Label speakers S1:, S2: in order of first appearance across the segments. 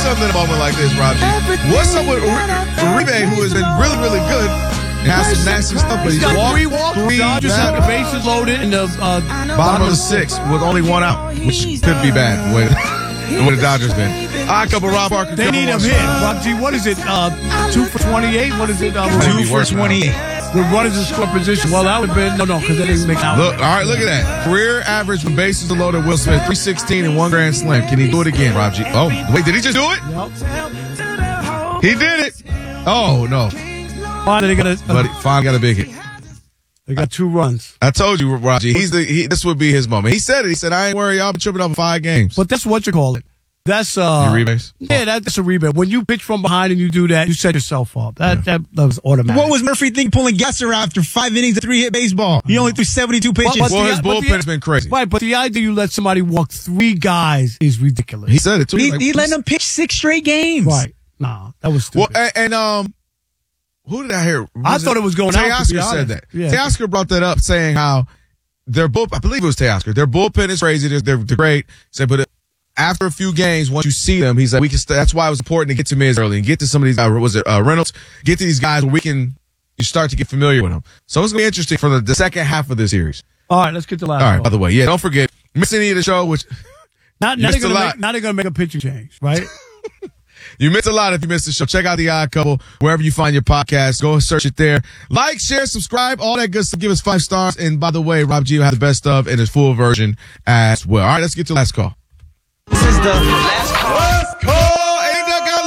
S1: something in a moment like this, Rob G. What's up with Uribe, who has been really, really good and has some nasty stuff, but he's
S2: got
S1: walked
S2: 3 walks. Dodgers have the bases loaded in the
S1: bottom of the 6th with only 1 out, which could be bad when the Dodgers been. All right, couple Rob Parker.
S2: They need a hit. Rob G, what is it? 2 for 28? What is it?
S1: 2 for 28.
S2: The runners in score position. Well, that would have been no, because they didn't make out.
S1: Look, all right, look at that. Career average when bases are loaded. Will Smith 316 and 1 grand slam. Can he do it again, Rob G? Oh, wait, did he just do it?
S2: Yep.
S1: He did it. Oh no.
S2: Finally,
S1: But he finally got a big hit.
S2: They got 2 runs.
S1: I told you, Rob G. This would be his moment. He said it. He said, "I ain't worried. I'll be tripping up 5 games."
S2: But that's what you call it. That's
S1: rebase?
S2: Yeah, that's a rebase. When you pitch from behind and you do that, you set yourself up. That was automatic.
S3: What was Murphy think pulling Gesser after 5 innings of 3-hit baseball? He only threw 72 pitches.
S1: Well, his bullpen's been crazy.
S2: Right, but the idea you let somebody walk 3 guys is ridiculous.
S1: He said it too.
S3: He let him pitch 6 straight games.
S2: Right. Nah, that was stupid.
S1: Well, and who did I hear?
S2: I thought it was going out.
S1: Teoscar said that.
S2: Yeah.
S1: Teoscar brought that up, saying how their bullpen, I believe it was Teoscar, their bullpen is crazy. They're great. He said, but after a few games, once you see them, he's like, that's why it was important to get to Miz early and get to some of these guys. Reynolds? Get to these guys where you start to get familiar with them. So it's going to be interesting for the second half of the series.
S2: All right, let's get to the last
S1: All right,
S2: one.
S1: by the way, don't forget, miss any of the show, which
S2: now they're going to make a pitching change, right?
S1: You missed a lot if you missed the show. Check out The Odd Couple wherever you find your podcast. Go and search it there. Like, share, subscribe, all that good stuff. Give us 5 stars. And by the way, Rob G will have the best of in his full version as well. All right, let's get to the last call.
S4: This is the last call.
S1: Last call. Ain't that got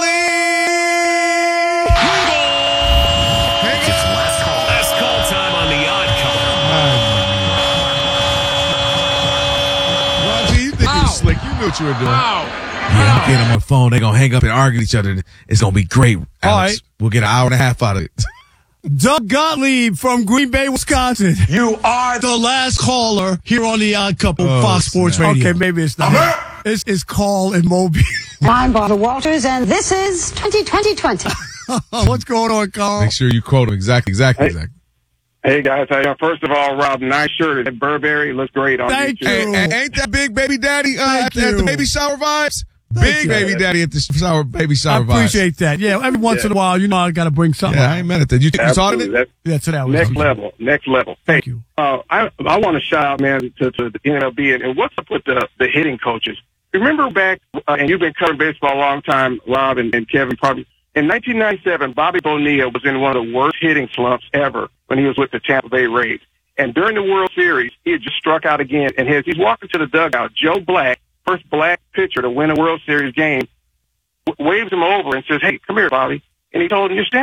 S1: lead?
S4: It's last call. Last call time on The Odd Couple.
S1: Rob G, you think you were slick. You knew what you were doing. Yeah, I'm getting on my phone. They're going to hang up and argue with each other. It's going to be great, Alex.
S2: All right.
S1: We'll get an hour and a half out of it.
S2: Doug Gottlieb from Green Bay, Wisconsin.
S5: You are the last caller here on The Odd Couple, Fox Sports Radio.
S2: Okay, maybe it's not. It's Call in Mobile.
S6: I'm Barbara Walters, and this is 2020.
S2: What's going on, Carl?
S1: Make sure you quote him exactly.
S7: Hey guys, first of all, Rob, nice shirt. That Burberry looks great on you.
S2: Thank you.
S1: And ain't that big baby daddy at the baby shower vibes? Big baby daddy at the baby shower
S2: I appreciate that. Yeah, every once in a while, I got to bring something.
S1: Yeah, I ain't mad at that. You taught it?
S2: Yeah, today I was.
S7: Next level.
S2: Thank you.
S7: I want to shout out, man, to the MLB and what's up with the hitting coaches. Remember back, and you've been covering baseball a long time, Rob and Kevin, probably. In 1997, Bobby Bonilla was in one of the worst hitting slumps ever when he was with the Tampa Bay Rays. And during the World Series, he had just struck out again. And as he's walking to the dugout, Joe Black, first black pitcher to win a World Series game, waves him over and says, "Hey, come here, Bobby." And he told him, "You're standing